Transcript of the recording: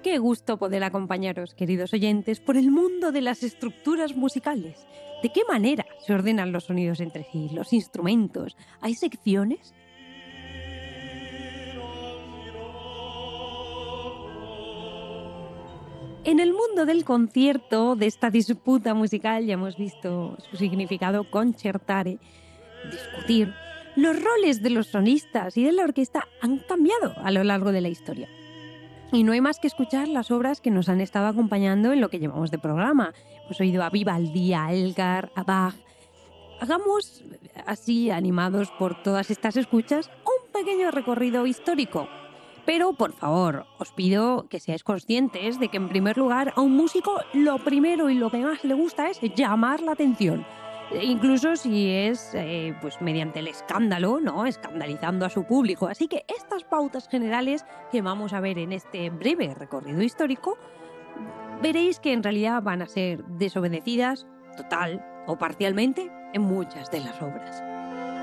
Qué gusto poder acompañaros, queridos oyentes, por el mundo de las estructuras musicales. ¿De qué manera se ordenan los sonidos entre sí, los instrumentos? ¿Hay secciones? En el mundo del concierto, de esta disputa musical, ya hemos visto su significado concertare, discutir. Los roles de los solistas y de la orquesta han cambiado a lo largo de la historia. Y no hay más que escuchar las obras que nos han estado acompañando en lo que llevamos de programa. Hemos oído a Vivaldi, a Elgar, a Bach. Hagamos, así, animados por todas estas escuchas, un pequeño recorrido histórico. Pero, por favor, os pido que seáis conscientes de que, en primer lugar, a un músico lo primero y lo que más le gusta es llamar la atención. Incluso si es pues mediante el escándalo, ¿no? Escandalizando a su público. Así que estas pautas generales que vamos a ver en este breve recorrido histórico, veréis que en realidad van a ser desobedecidas total o parcialmente en muchas de las obras.